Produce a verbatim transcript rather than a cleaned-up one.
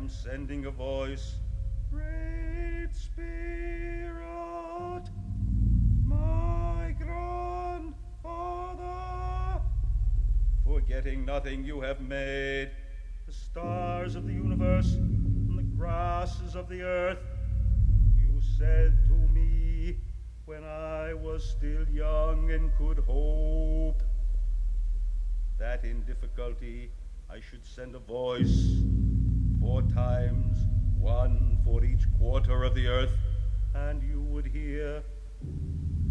am sending a voice. Great Spirit, my grandfather, forgetting nothing you have made, the stars of the universe and the grasses of the earth, you said to me when I was still young and could hope that in difficulty I should send a voice, four times, one for each quarter of the earth, and you would hear.